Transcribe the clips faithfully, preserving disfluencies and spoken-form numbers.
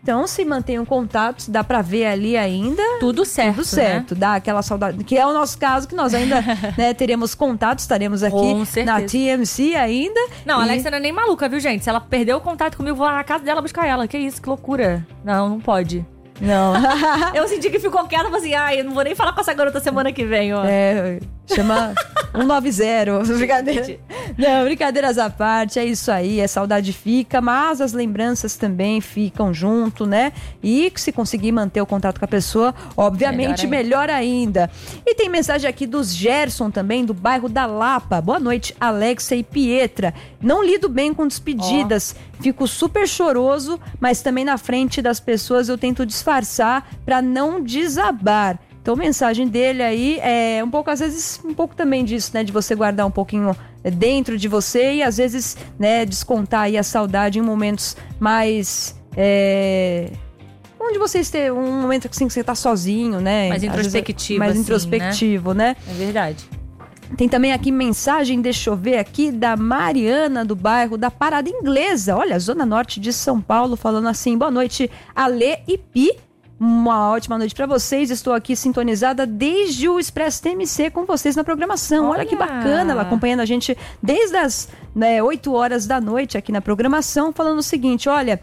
Então, se mantenham contatos, dá pra ver ali ainda. Tudo certo, Tudo certo, né? Dá aquela saudade, que é o nosso caso, que nós ainda né, teremos contato, estaremos aqui Com certeza. na T M C ainda. Não, a e... Alexia não é nem maluca, viu, gente? Se ela perdeu o contato comigo, eu vou lá na casa dela buscar ela. Que isso, que loucura. Não, não pode. Não. Eu senti que ficou quieta, falei assim, ai, eu não vou nem falar com essa garota semana que vem, ó. É, chama um nove zero. Brincadeira. Não, brincadeiras à parte, é isso aí, a saudade fica, mas as lembranças também ficam junto, né? E se conseguir manter o contato com a pessoa, obviamente melhor ainda. melhor ainda. E tem mensagem aqui dos Gerson também, do bairro da Lapa. Boa noite, Alexia e Pietra. Não lido bem com despedidas, oh. Fico super choroso, mas também na frente das pessoas eu tento disfarçar para não desabar. Então, mensagem dele aí é um pouco, às vezes, um pouco também disso, né? De você guardar um pouquinho dentro de você e, às vezes, né, descontar aí a saudade em momentos mais... É... onde você esteja, um momento assim, que você tá sozinho, né? Mais introspectivo, Mais assim, introspectivo, né? né? É verdade. Tem também aqui mensagem, deixa eu ver aqui, da Mariana, do bairro da Parada Inglesa. Olha, Zona Norte de São Paulo, falando assim, boa noite, Alê e Pi. Uma ótima noite para vocês. Estou aqui sintonizada desde o Expresso T M C com vocês na programação. Olha, Olha que bacana, ela acompanhando a gente desde as né, oito horas da noite aqui na programação, falando o seguinte, olha,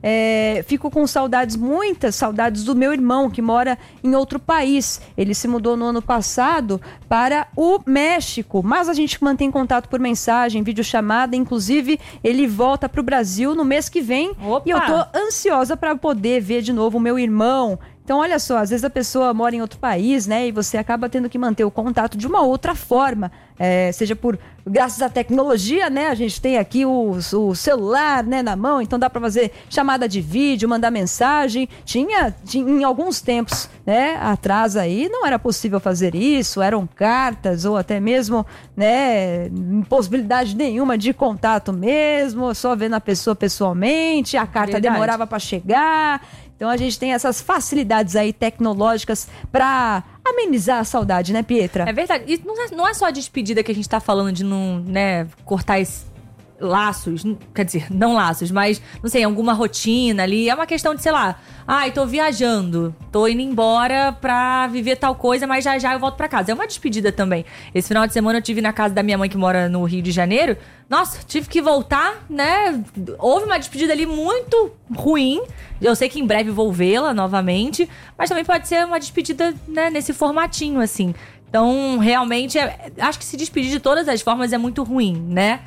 é, fico com saudades, muitas saudades do meu irmão que mora em outro país. Ele se mudou no ano passado para o México, mas a gente mantém contato por mensagem, videochamada, inclusive ele volta para o Brasil no mês que vem. Opa. E eu tô ansiosa para poder ver de novo o meu irmão. Então, olha só, às vezes a pessoa mora em outro país, né? E você acaba tendo que manter o contato de uma outra forma. É, seja por, graças à tecnologia, né? A gente tem aqui o, o celular, né, na mão, então dá para fazer chamada de vídeo, mandar mensagem. Tinha, tinha, em alguns tempos, né, atrás aí, não era possível fazer isso, eram cartas ou até mesmo, né, impossibilidade nenhuma de contato mesmo, só vendo a pessoa pessoalmente, a carta Verdade. demorava para chegar. Então a gente tem essas facilidades aí tecnológicas para amenizar a saudade, né, Pietra? É verdade. E não é, não é só a despedida que a gente tá falando de não, né, cortar esse laços, quer dizer, não laços, mas, não sei, alguma rotina ali. É uma questão de, sei lá, ai, tô viajando, tô indo embora pra viver tal coisa, mas já já eu volto pra casa. É uma despedida também. Esse final de semana eu tive na casa da minha mãe que mora no Rio de Janeiro. Nossa, tive que voltar, né? Houve uma despedida ali muito ruim. Eu sei que em breve vou vê-la novamente, mas também pode ser uma despedida, né, nesse formatinho, assim. Então, realmente, é, acho que se despedir de todas as formas é muito ruim, né?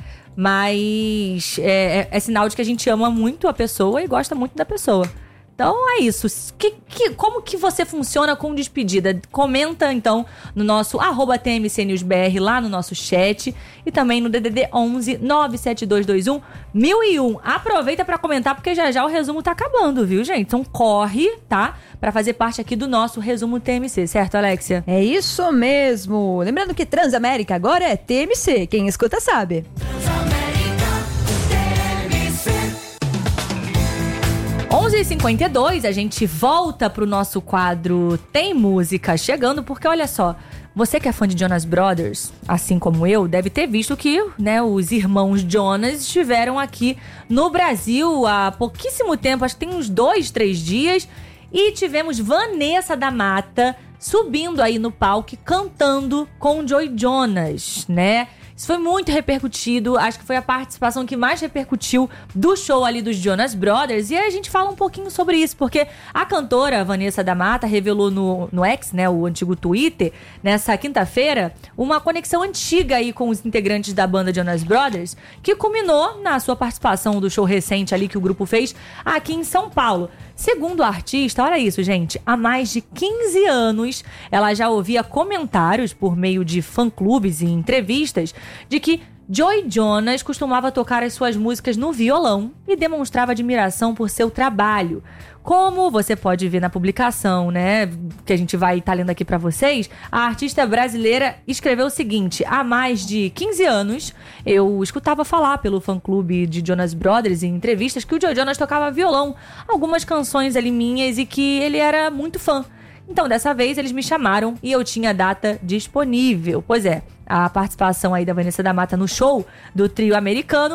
Mas é, é, é sinal de que a gente ama muito a pessoa e gosta muito da pessoa. Então é isso. Que, que, como que você funciona com despedida? Comenta então no nosso arroba T M C News B R lá no nosso chat e também no D D D onze nove sete dois dois um mil e um. Aproveita para comentar porque já já o resumo tá acabando, viu, gente? Então corre, tá? Para fazer parte aqui do nosso resumo T M C, certo, Alexia? É isso mesmo. Lembrando que Transamérica agora é T M C. Quem escuta sabe. onze e cinquenta e dois, a gente volta pro nosso quadro Tem Música Chegando, porque olha só, você que é fã de Jonas Brothers, assim como eu, deve ter visto que, né, os irmãos Jonas estiveram aqui no Brasil há pouquíssimo tempo, acho que tem uns dois, três dias, e tivemos Vanessa da Mata subindo aí no palco, cantando com Joy Jonas, né? Isso foi muito repercutido, acho que foi a participação que mais repercutiu do show ali dos Jonas Brothers. E aí a gente fala um pouquinho sobre isso, porque a cantora Vanessa da Mata revelou no, no X, né, o antigo Twitter, nessa quinta-feira, uma conexão antiga aí com os integrantes da banda Jonas Brothers, que culminou na sua participação do show recente ali que o grupo fez aqui em São Paulo. Segundo a artista, olha isso, gente, há mais de quinze anos ela já ouvia comentários por meio de fã-clubes e entrevistas de que Joy Jonas costumava tocar as suas músicas no violão e demonstrava admiração por seu trabalho. Como você pode ver na publicação, né, que a gente vai estar lendo aqui pra vocês, a artista brasileira escreveu o seguinte: há mais de quinze anos, eu escutava falar pelo fã-clube de Jonas Brothers em entrevistas que o Joy Jonas tocava violão, algumas canções ali minhas e que ele era muito fã. Então, dessa vez, eles me chamaram e eu tinha data disponível. Pois é, a participação aí da Vanessa da Mata no show do trio americano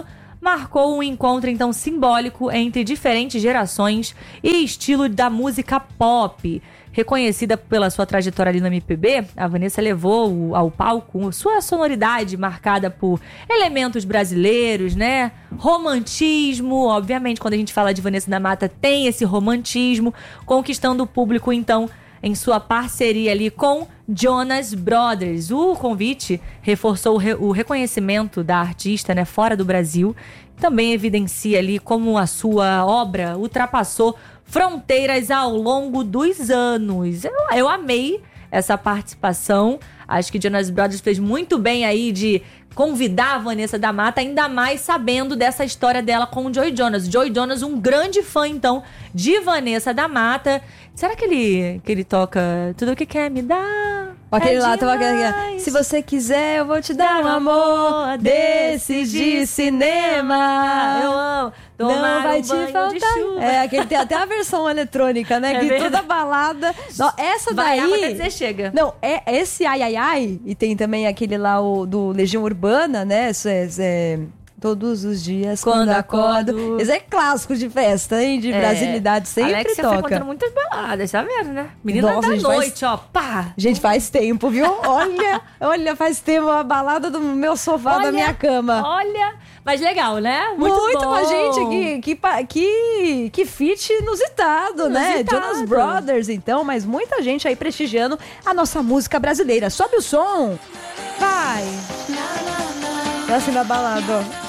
marcou um encontro então simbólico entre diferentes gerações e estilo da música pop. Reconhecida pela sua trajetória ali no M P B, a Vanessa levou ao palco sua sonoridade marcada por elementos brasileiros, né? Romantismo, obviamente, quando a gente fala de Vanessa da Mata, tem esse romantismo, conquistando o público, então, em sua parceria ali com Jonas Brothers. O convite reforçou o, re- o reconhecimento da artista, né, fora do Brasil. Também evidencia ali como a sua obra ultrapassou fronteiras ao longo dos anos. Eu, eu amei essa participação. Acho que Jonas Brothers fez muito bem aí de convidar a Vanessa da Mata, ainda mais sabendo dessa história dela com o Joey Jonas. Joey Jonas, um grande fã, então, de Vanessa da Mata. Será que ele, que ele toca Tudo Que Quer Me Dar? Aquele é lá, tava aquele, se você quiser, eu vou te dar um amor desses de cinema. Eu amo. Não vai um te banho de faltar. chuva. É, aquele tem até a versão eletrônica, né? É que verdade. toda balada. Não, essa Vai daí. até dizer chega. Não, é esse ai ai ai. E tem também aquele lá o, do Legião Urbana, né? Esse, esse, é, todos os dias quando, Quando acordo. acordo. Esse é clássico de festa, hein? De É. brasilidade, sempre Alexia toca. frequentando muitas baladas, tá vendo, né? Menina Nossa, da gente, faz- noite, ó, pá! Gente, faz tempo, viu? Olha, olha, faz tempo a balada do meu sofá Olha, da minha cama. Olha, mas legal, né? Muito, Muito, bom. mas, gente, que, que, pa- que, que feat inusitado, né? Inusitado. Jonas Brothers, então, mas muita gente aí prestigiando a nossa música brasileira. Sobe o som! Vai! Tá assim na balada, ó.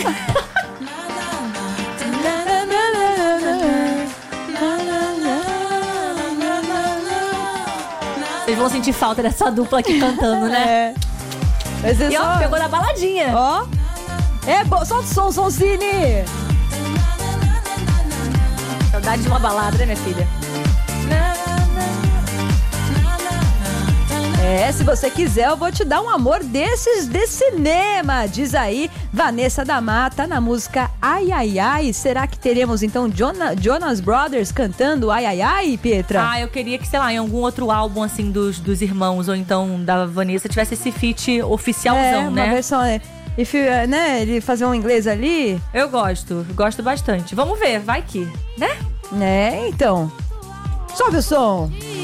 Vocês vão sentir falta dessa dupla aqui cantando, né? É. Mas é E ó, só... pegou na baladinha. Ó. É, bo... solta o som, Soncini! Saudade de uma balada, né, minha filha? É, se você quiser, eu vou te dar um amor desses de cinema. Diz aí, Vanessa da Mata, na música Ai Ai Ai. Será que teremos, então, Jona- Jonas Brothers cantando Ai Ai Ai, Pietra? Ah, eu queria que, sei lá, em algum outro álbum, assim, dos, dos irmãos, ou então da Vanessa, tivesse esse feat oficialzão, é, uma né? versão, é, if, you, é, né, ele fazer um inglês ali. Eu gosto, gosto bastante. Vamos ver, vai que, né? É, então. Sobe o som.